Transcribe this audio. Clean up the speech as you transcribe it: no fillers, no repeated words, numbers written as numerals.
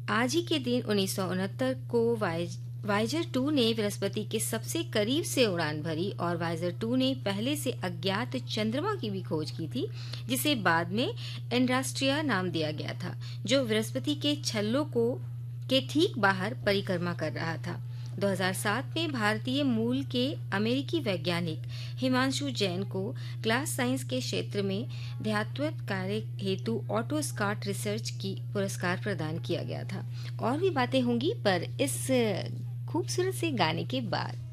आज ही के दिन 1969 को वाइजर 2 ने बृहस्पति के सबसे करीब से उड़ान भरी और वाइजर 2 ने पहले से अज्ञात चंद्रमा की भी खोज की थी, जिसे बाद में एंड्रास्ट्रिया नाम दिया गया था, जो बृहस्पति के छल्लों के ठीक बाहर परिक्रमा कर रहा था। 2007 में भारतीय मूल के अमेरिकी वैज्ञानिक हिमांशु जैन को क्लास साइंस के क्षेत्र में ध्यात्वत कार्य हेतु ऑटोस्काट रिसर्च की पुरस्कार प्रदान किया गया था। और भी बातें होंगी पर इस खूबसूरत से गाने के बाद।